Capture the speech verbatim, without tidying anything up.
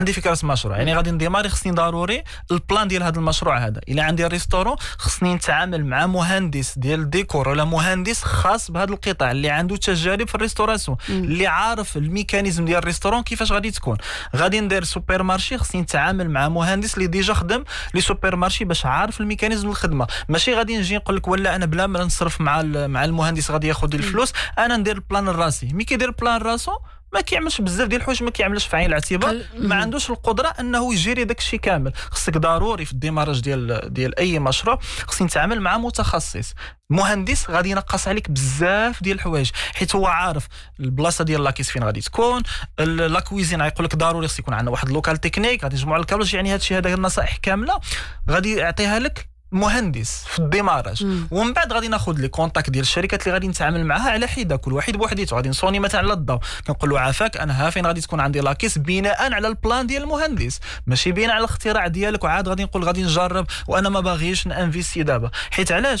عندي فكره مشروع، يعني غادي نديماري خصني ضروري البلان ديال هذا المشروع هذا. الا عندي ريستورون خصني نتعامل مع مهندس ديال الديكور ولا مهندس خاص بهذا القطاع اللي عنده تجارب في الريستوراسيون، اللي عارف الميكانيزم ديال الريستورون كيفاش غادي تكون. غادي ندير سوبر مارشي خصني نتعامل مع مهندس اللي ديجا خدم لي سوبر مارشي باش عارف الميكانيزم الخدمه. ماشي غادي نجي نقول لك ولا انا بلا ما نصرف مع مع المهندس غادي ياخذ الفلوس، انا ندير البلان الراسي. مي كيدير البلان راسو ما كيعملش بزاف ديال الحوايج، ما كيعملش في عين الاعتبار، ما عندوش القدره انه يجيري داك الشيء كامل. خصك ضروري في الديماراج ديال ديال اي مشروع خصني نتعامل مع متخصص مهندس غادي ينقص عليك بزاف ديال الحوايج، حيت هو عارف البلاصه ديال لاكيس فين غادي تكون. لا كويزين غيقول لك ضروري خص يكون عندنا واحد لوكال تكنيك غادي يجمعوا الكابلج. يعني هادشي هذا النصائح كامله غادي يعطيها لك مهندس في الديماراج، ومن بعد غادي ناخذ لي كونتاكت ديال الشركات اللي غادي نتعامل معها على حده، كل واحد بوحديته. غادي نصوني مثلا على الضوء كنقول له عافاك انا ها فين غادي تكون عندي لاكيس بناء على البلان ديال المهندس، ماشي بناء على الاختراع ديالك. وعاد غادي نقول غادي نجرب وانا ما باغيش نانفيستي دابا، حيت علاش